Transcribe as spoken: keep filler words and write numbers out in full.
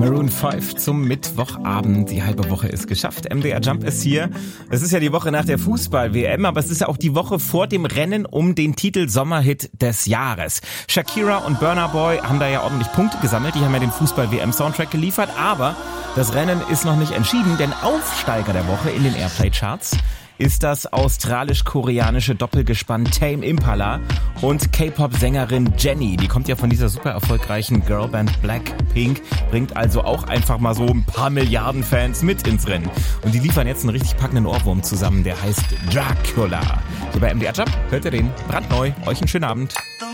Maroon fünf zum Mittwochabend. Die halbe Woche ist geschafft. M D R Jump ist hier. Es ist ja die Woche nach der Fußball-W M, aber es ist ja auch die Woche vor dem Rennen um den Titel Sommerhit des Jahres. Shakira und Burna Boy haben da ja ordentlich Punkte gesammelt. Die haben ja den Fußball-W M-Soundtrack geliefert. Aber das Rennen ist noch nicht entschieden, denn Aufsteiger der Woche in den Airplay-Charts ist das australisch-koreanische Doppelgespann Tame Impala und K-Pop-Sängerin Jennie. Die kommt ja von dieser super erfolgreichen Girlband Blackpink, bringt also auch einfach mal so ein paar Milliarden Fans mit ins Rennen. Und die liefern jetzt einen richtig packenden Ohrwurm zusammen, der heißt Dracula. Hier bei M D R Jump hört ihr den brandneu. Euch einen schönen Abend.